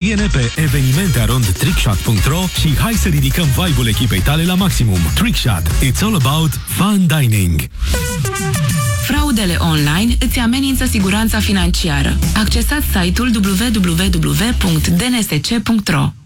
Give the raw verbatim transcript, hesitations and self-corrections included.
Înscrie-ne pe evenimente arond trickshot punct ro și hai să ridicăm vibe-ul echipei tale la maximum. Trickshot. It's all about fun dining. Fraudele online îți amenință siguranța financiară. Accesați site-ul w w w punct d n s c punct r o.